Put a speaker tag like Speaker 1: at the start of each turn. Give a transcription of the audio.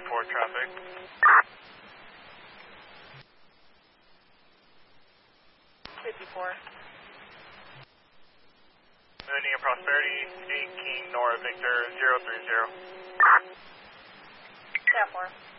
Speaker 1: 54 traffic. Mooning and Prosperity, taking Nora Victor 030.
Speaker 2: 10-4.